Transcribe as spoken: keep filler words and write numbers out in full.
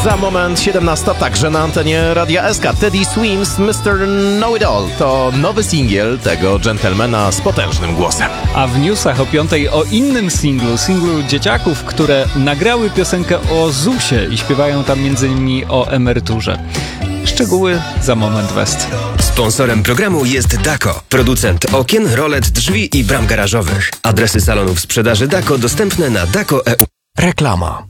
Za moment siedemnasta, także na antenie Radia S K. Teddy Swims, mister Know-It-All to nowy singiel tego dżentelmena z potężnym głosem. A w newsach o piątej o innym singlu, singlu dzieciaków, które nagrały piosenkę o zusie i śpiewają tam między innymi o emeryturze. Szczegóły za moment West. Sponsorem programu jest Dako, producent okien, rolet, drzwi i bram garażowych. Adresy salonów sprzedaży Dako dostępne na dako kropka e u. Reklama.